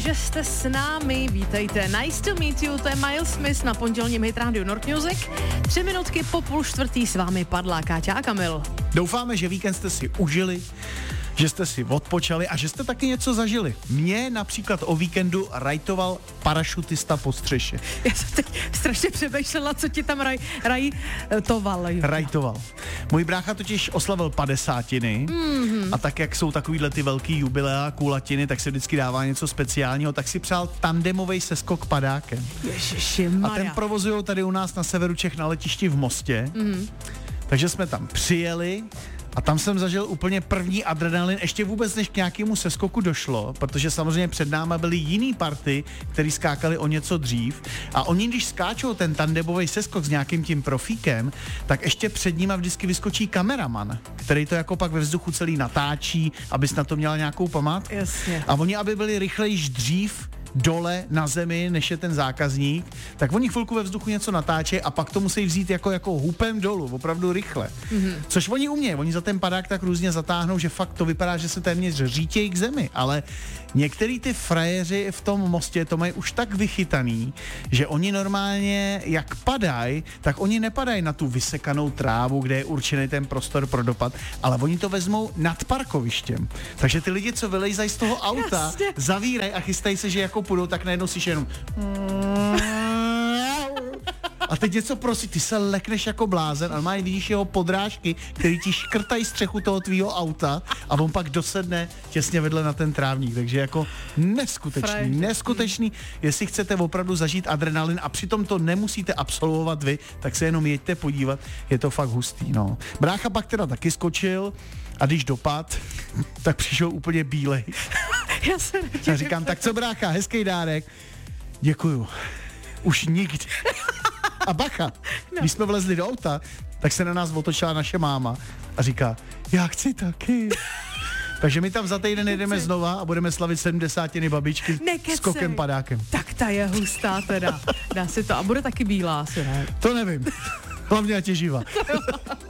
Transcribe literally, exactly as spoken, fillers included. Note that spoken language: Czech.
Že jste s námi, vítejte. Nice to meet you, to je Miles Smith na pondělním Hit Radio North Music. Tři minutky po půl čtvrtý s vámi padla Káťa a Kamil. Doufáme, že víkend jste si užili, že jste si odpočali a že jste taky něco zažili. Mě například o víkendu rajtoval parašutista po střeše. Já jsem teď strašně přemýšlela, co ti tam raj, rajtoval. Rajtoval. Můj brácha totiž oslavil padesátiny mm-hmm. a tak, jak jsou takovýhle ty velký jubilea, kulatiny, tak se vždycky dává něco speciálního, tak si přál tandemový seskok padákem. Ježišimarja. A ten provozujou tady u nás na severu Čech na letišti v Mostě. Mm-hmm. Takže jsme tam přijeli a tam jsem zažil úplně první adrenalin, ještě vůbec než k nějakému seskoku došlo, protože samozřejmě před náma byly jiný party, který skákali o něco dřív a oni, když skáčou ten tandemový seskok s nějakým tím profíkem, tak ještě před nima vždycky vyskočí kameraman, který to jako pak ve vzduchu celý natáčí, abys na to měla nějakou památku. Jasně. A oni, aby byli rychlejší dřív dole na zemi, než je ten zákazník, tak oni chvilku ve vzduchu něco natáčejí a pak to musí vzít jako, jako hupem dolů, opravdu rychle. Mm-hmm. Což oni umějí, oni za ten padák tak různě zatáhnou, že fakt to vypadá, že se téměř řítějí k zemi, ale některý ty frajeři v tom Mostě to mají už tak vychytaný, že oni normálně, jak padají, tak oni nepadají na tu vysekanou trávu, kde je určený ten prostor pro dopad, ale oni to vezmou nad parkovištěm. Takže ty lidi, co vylejzají z toho auta, Jasně. zavírají a chystají se, že jako půjdou, tak najednou si jenom a teď něco prosí, ty se lekneš jako blázen, ale mají, vidíš jeho podrážky, který ti škrtají střechu toho tvýho auta a on pak dosedne těsně vedle na ten trávník, takže jako neskutečný, Fraj. neskutečný, jestli chcete opravdu zažít adrenalin a přitom to nemusíte absolvovat vy, tak se jenom jeďte podívat, je to fakt hustý, no. Brácha pak teda taky skočil a když dopad, tak přišel úplně bílej. Já se Já říkám, tak co brácha, hezký dárek. Děkuju. Už nikdy. A bacha, no. Když jsme vlezli do auta, tak se na nás otočila naše máma a říká, já chci taky. Takže my tam za týden jedeme znova a budeme slavit sedmdesátiny babičky Nekecej. skokem padákem. Tak ta je hustá teda. Dá si to. A bude taky bílá, asi ne? To nevím. Hlavně ať je živa.